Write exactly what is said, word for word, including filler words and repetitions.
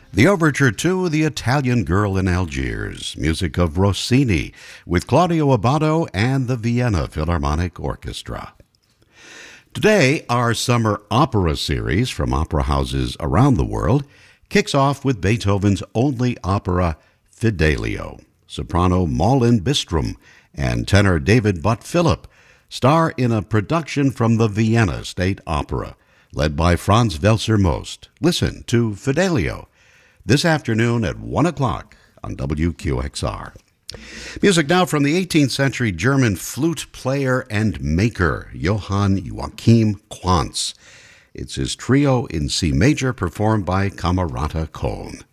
The overture to The Italian Girl in Algiers, music of Rossini, with Claudio Abbado and the Vienna Philharmonic Orchestra. Today, our summer opera series from opera houses around the world kicks off with Beethoven's only opera, Fidelio. Soprano Malin Bistrom and tenor David Butt Philip star in a production from the Vienna State Opera, led by Franz Welser Most. Listen to Fidelio this afternoon at one o'clock on W Q X R. Music now from the eighteenth century German flute player and maker, Johann Joachim Quantz. It's his trio in C major performed by Camerata Kohn.